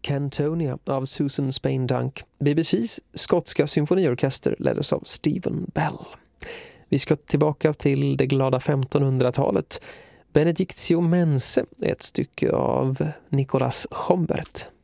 Cantonia av Susan Spain Dunk. BBCs skotska symfoniorkester leddes av Stephen Bell. Vi ska tillbaka till det glada 1500-talet. Benedictio Mense är ett stycke av Nicolas Schombert.